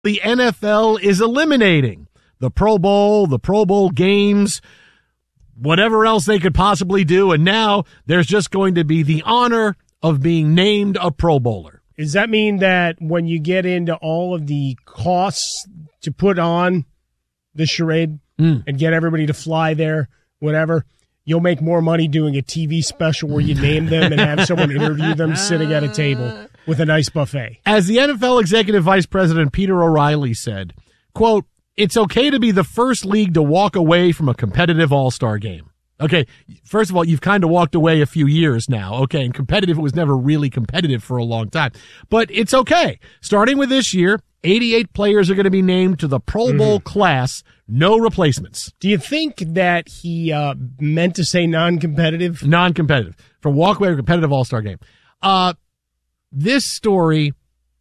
the NFL is eliminating the Pro Bowl games, whatever else they could possibly do, and now there's just going to be the honor of being named a Pro Bowler. Does that mean that when you get into all of the costs to put on the charade and get everybody to fly there, whatever, you'll make more money doing a TV special where you name them and have someone interview them sitting at a table with a nice buffet? As the NFL Executive Vice President Peter O'Reilly said, quote, "It's okay to be the first league to walk away from a competitive all-star game." Okay, first of all, you've kind of walked away a few years now. Okay, and competitive, it was never really competitive for a long time. But it's okay. Starting with this year, 88 players are going to be named to the Pro Bowl class, no replacements. Do you think that he meant to say non-competitive? Non-competitive. From walk away to competitive all-star game. This story,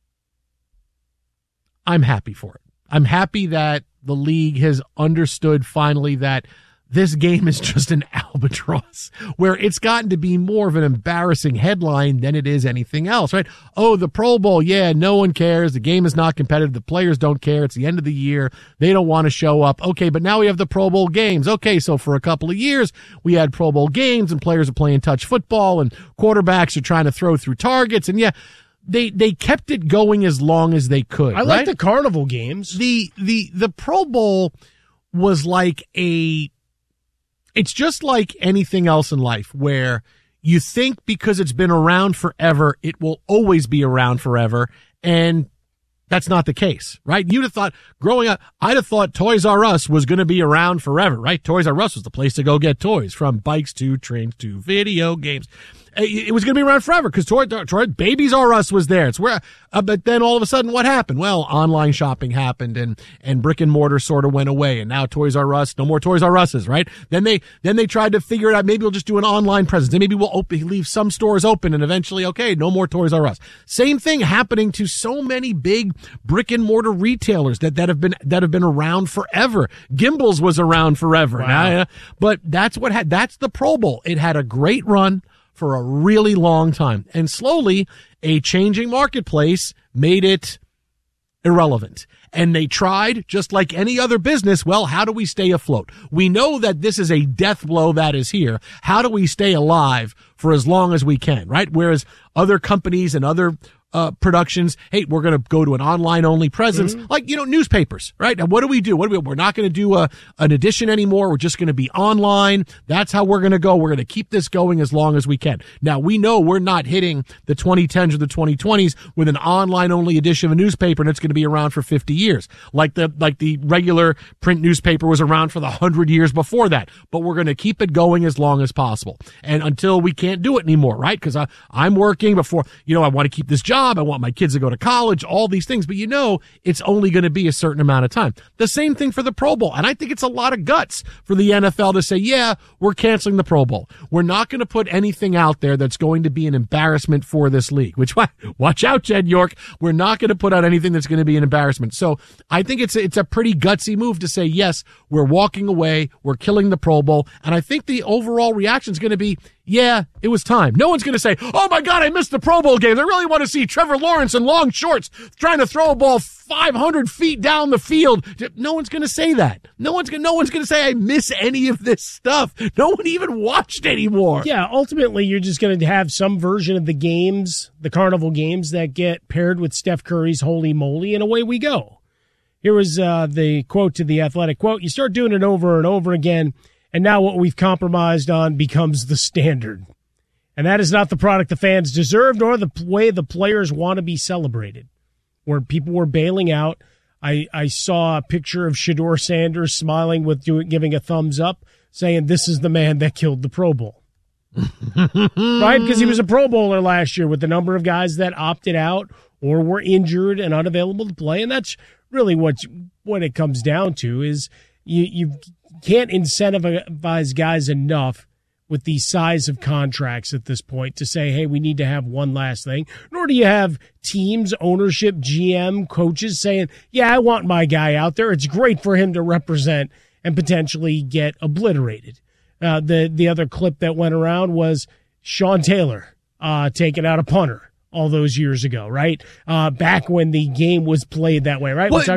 I'm happy for it. I'm happy that the league has understood finally that this game is just an albatross, where it's gotten to be more of an embarrassing headline than it is anything else, right? Oh, the Pro Bowl, yeah, no one cares. The game is not competitive. The players don't care. It's the end of the year. They don't want to show up. Okay, but now we have the Pro Bowl games. Okay, so for a couple of years, we had Pro Bowl games and players are playing touch football and quarterbacks are trying to throw through targets. And yeah, they kept it going as long as they could. I like the carnival games. The Pro Bowl was like it's just like anything else in life where you think because it's been around forever, it will always be around forever. And that's not the case, right? You'd have thought growing up, I'd have thought Toys R Us was going to be around forever, right? Toys R Us was the place to go get toys, from bikes to trains to video games. It was going to be around forever because Babies R Us was there. It's where, but then all of a sudden, what happened? Well, online shopping happened, and brick and mortar sort of went away, and now Toys R Us, no more Toys R Us's, right? Then they tried to figure it out. Maybe we'll just do an online presence. Then maybe we'll leave some stores open, and eventually, okay, no more Toys R Us. Same thing happening to so many big brick and mortar retailers that have been around forever. Gimbals was around forever. Wow. But that's the Pro Bowl. It had a great run for a really long time. And slowly, a changing marketplace made it irrelevant. And they tried, just like any other business, well, how do we stay afloat? We know that this is a death blow that is here. How do we stay alive for as long as we can, right? Whereas other companies and other productions, hey, we're going to go to an online only presence, like, newspapers, right? Now, what do we do? We're not going to do an edition anymore. We're just going to be online. That's how we're going to go. We're going to keep this going as long as we can. Now, we know we're not hitting the 2010s or the 2020s with an online only edition of a newspaper, and it's going to be around for 50 years. Like the regular print newspaper was around for the 100 years before that. But we're going to keep it going as long as possible. And until we can't do it anymore, right? Because I'm working before, I want to keep this job. I want my kids to go to college, all these things, but it's only going to be a certain amount of time. The same thing for the Pro Bowl. And I think it's a lot of guts for the NFL to say, yeah, we're canceling the Pro Bowl. We're not going to put anything out there that's going to be an embarrassment for this league, which, watch out, Jed York. We're not going to put out anything that's going to be an embarrassment. So I think it's a pretty gutsy move to say, yes, we're walking away. We're killing the Pro Bowl. And I think the overall reaction is going to be, yeah, it was time. No one's going to say, oh my God, I missed the Pro Bowl games. I really want to see Trevor Lawrence in long shorts trying to throw a ball 500 feet down the field. No one's going to say that. No one's going to say I miss any of this stuff. No one even watched anymore. Yeah, ultimately you're just going to have some version of the games, the carnival games, that get paired with Steph Curry's Holy Moly, and away we go. Here was the quote to The Athletic. Quote, "You start doing it over and over again, and now what we've compromised on becomes the standard. And that is not the product the fans deserve, nor the way the players want to be celebrated." Where people were bailing out. I saw a picture of Shedeur Sanders smiling giving a thumbs up, saying this is the man that killed the Pro Bowl. Right? Because he was a Pro Bowler last year with the number of guys that opted out or were injured and unavailable to play. And that's really what it comes down to, is you can't incentivize guys enough with the size of contracts at this point to say, hey, we need to have one last thing. Nor do you have teams, ownership, GM, coaches saying, yeah, I want my guy out there. It's great for him to represent and potentially get obliterated. The other clip that went around was Sean Taylor taking out a punter all those years ago, right? Back when the game was played that way, right? Well,